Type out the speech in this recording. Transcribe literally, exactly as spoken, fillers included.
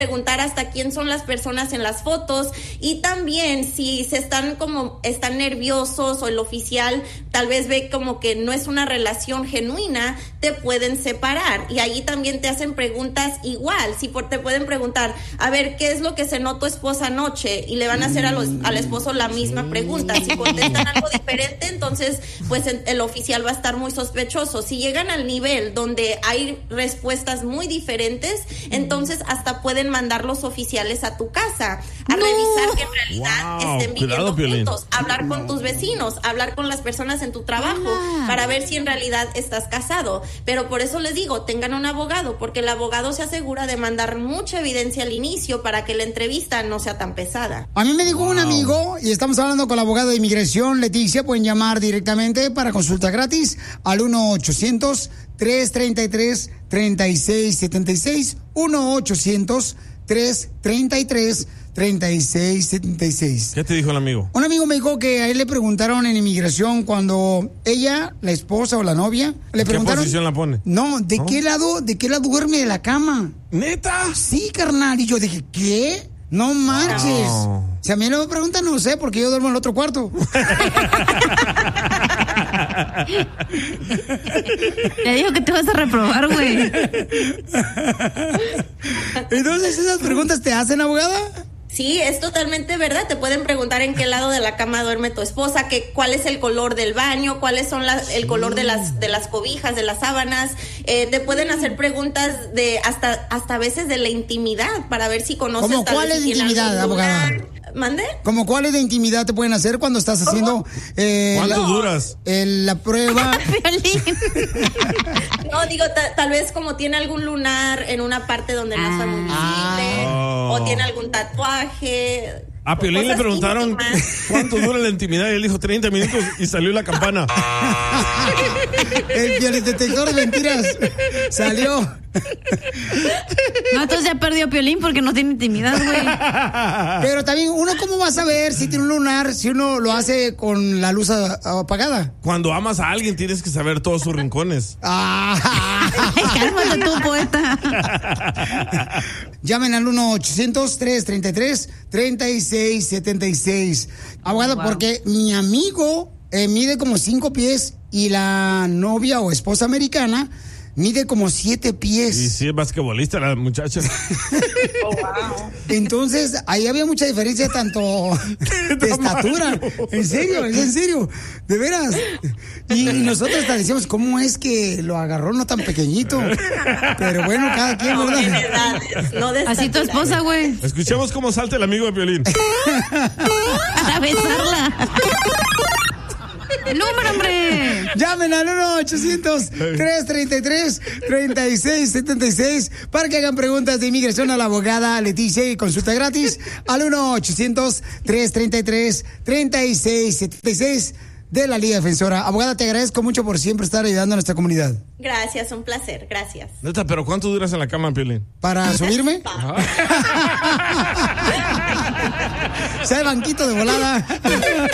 preguntar hasta quién son las personas en las fotos, y también si se están como están nerviosos o el oficial tal vez ve como que no es una relación genuina, te pueden separar. Y ahí también te hacen preguntas igual, si por, te pueden preguntar, a ver, ¿qué es lo que cenó tu esposa anoche? Y le van a hacer a los, al esposo la misma pregunta. Si contestan algo diferente, entonces pues el oficial va a estar muy sospechoso. Si llegan al nivel donde hay respuestas muy diferentes, entonces hasta pueden mandar los oficiales a tu casa a no. revisar que en realidad wow. estén viviendo Cuidado, juntos, hablar con tus vecinos, hablar con las personas en tu trabajo ah. para ver si en realidad estás casado. Pero por eso les digo, tengan un abogado, porque el abogado se asegura de mandar mucha evidencia al inicio para que la entrevista no sea tan pesada. A mí me dijo wow. un amigo, y estamos hablando con la abogada de inmigración, Leticia, pueden llamar directamente para consulta gratis al uno ochocientos, tres treinta y tres, treinta y seis setenta y seis, uno ochocientos, tres treinta y tres, treinta y seis setenta y seis. ¿Qué te dijo el amigo? Un amigo me dijo que a él le preguntaron en inmigración cuando ella, la esposa o la novia, le preguntaron... ¿Qué posición la pone? No, ¿de ¿No? qué lado, de qué lado duerme de la cama? ¿Neta? Sí, carnal. Y yo dije, ¿qué? No marches. No. Si a mí no me preguntan, no sé, porque yo duermo en el otro cuarto. Te digo que te vas a reprobar, güey. Entonces, ¿esas preguntas te hacen, abogada? Sí, es totalmente verdad. Te pueden preguntar en qué lado de la cama duerme tu esposa, que, cuál es el color del baño, cuáles son las, el color de las de las cobijas, de las sábanas. Eh, te pueden hacer preguntas de hasta hasta a veces de la intimidad para ver si conoces. ¿Cómo cuál es de intimidad, abogada? ¿Mande? ¿Cómo cuáles de intimidad te pueden hacer cuando estás haciendo eh, ¿Cuánto la, duras? Eh, la prueba. No, digo, ta, tal vez como tiene algún lunar en una parte donde no está muy visible, oh. o tiene algún tatuaje. A Piolín le preguntaron íntimas. ¿Cuánto dura la intimidad? Y él dijo treinta minutos y salió la campana. El Piolín detector de mentiras salió. No, entonces ya perdió Piolín porque no tiene intimidad, güey. Pero también, ¿uno cómo va a saber si tiene un lunar si uno lo hace con la luz a, a, apagada? Cuando amas a alguien tienes que saber todos sus rincones. Ah. Cálmate tú, poeta. Llamen al uno ochocientos, tres treinta y tres, treinta y seis setenta y seis. Abogado, wow. porque mi amigo eh, mide como cinco pies y la novia o esposa americana mide como siete pies. Y sí, es basquetbolista la muchacha. Oh, wow. Entonces, ahí había mucha diferencia tanto de estatura. En serio, es en serio. De veras. Y, y nosotros hasta decíamos, ¿cómo es que lo agarró no tan pequeñito? Pero bueno, cada quien, no, ¿verdad? de edades, no de así tu esposa, güey. Escuchemos cómo salta el amigo de Piolín. A besarla. ¡El número, hombre! Llamen al uno ochocientos, tres treinta y tres, treinta y seis setenta y seis para que hagan preguntas de inmigración a la abogada Leticia y consulta gratis al uno ochocientos, tres treinta y tres, treinta y seis setenta y seis de la Liga Defensora. Abogada, te agradezco mucho por siempre estar ayudando a nuestra comunidad. Gracias, un placer, gracias. Neta, pero ¿cuánto duras en la cama, Piolín? ¿Para subirme? Sea banquito de volada.